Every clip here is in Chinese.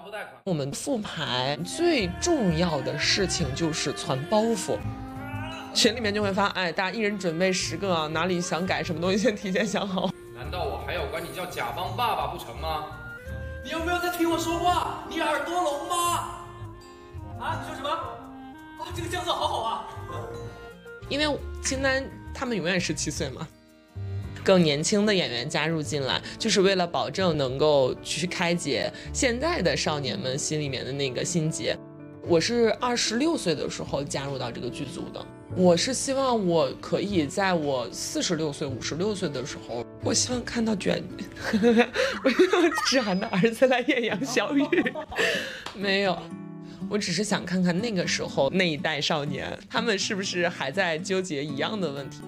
我们复牌最重要的事情就是传包袱，群里面就会发，哎，大家一人准备10个啊，哪里想改什么东西先提前想好。 难道我还要管你叫甲方爸爸不成吗？ 你有没有在听我说话？你耳朵聋吗？啊，你说什么？啊，这个酱色好好啊！ 因为清单他们永远17岁嘛，更年轻的演员加入进来，就是为了保证能够去开解现在的少年们心里面的那个心结。我是26岁的时候加入到这个剧组的，我是希望我可以在我46岁、56岁的时候，我希望看到我希望芷涵的儿子来演杨小雨，没有。我只是想看看那个时候那一代少年，他们是不是还在纠结一样的问题。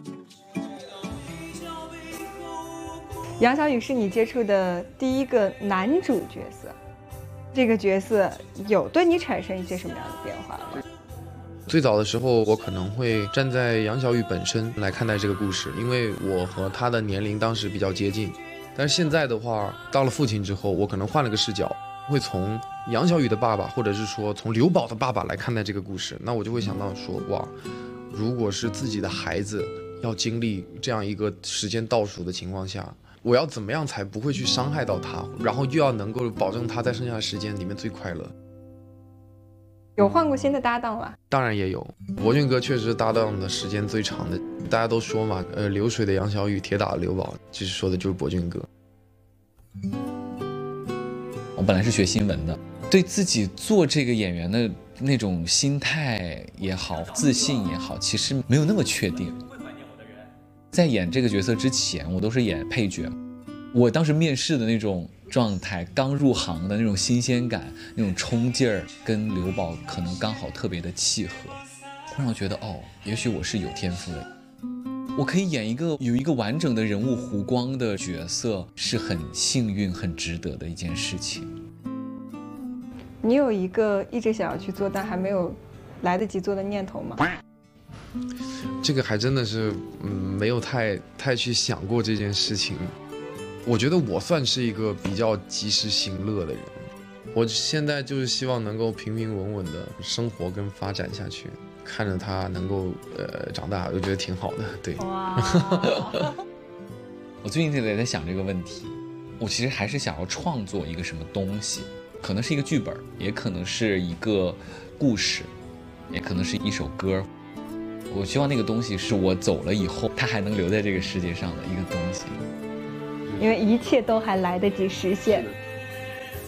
杨小雨是你接触的第一个男主角色，这个角色有对你产生一些什么样的变化吗？ 最早的时候，我可能会站在杨小雨本身来看待这个故事，因为我和他的年龄当时比较接近。但是现在的话，到了父亲之后，我可能换了个视角，会从杨小雨的爸爸，或者是说从刘宝的爸爸来看待这个故事。那我就会想到说，哇，如果是自己的孩子要经历这样一个时间倒数的情况下，我要怎么样才不会去伤害到他，然后又要能够保证他在剩下的时间里面最快乐。 有换过新的搭档吗？ 当然也有，博俊哥确实是搭档的时间最长的。大家都说嘛，流水的杨小雨，铁打的刘宝，其实说的就是博俊哥。 我本来是学新闻的，对自己做这个演员的那种心态也好，自信也好，其实没有那么确定。在演这个角色之前，我都是演配角。我当时面试的那种状态，刚入行的那种新鲜感，那种冲劲儿，跟刘宝可能刚好特别的契合。忽然我觉得，哦，也许我是有天赋的，我可以演有一个完整的人物弧光的角色，是很幸运、很值得的一件事情。 你有一个一直想要去做但还没有来得及做的念头吗？ 这个还真的是，没有太去想过这件事情。我觉得我算是一个比较及时行乐的人，我现在就是希望能够平平稳稳的生活跟发展下去，看着他能够长大，我觉得挺好的。对。 哇！ 我最近也在想这个问题，我其实还是想要创作一个什么东西，可能是一个剧本，也可能是一个故事，也可能是一首歌。我希望那个东西是我走了以后，它还能留在这个世界上的一个东西。 因为一切都还来得及实现。